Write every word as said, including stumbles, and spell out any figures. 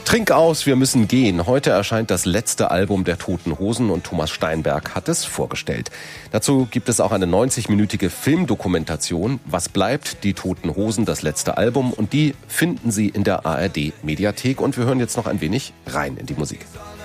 Trink aus, wir müssen gehen. Heute erscheint das letzte Album der Toten Hosen und Thomas Steinberg hat es vorgestellt. Dazu gibt es auch eine neunzig-minütige Filmdokumentation. Was bleibt? Die Toten Hosen, das letzte Album. Und die finden Sie in der A R D Mediathek. Und wir hören jetzt noch ein wenig rein in die Musik.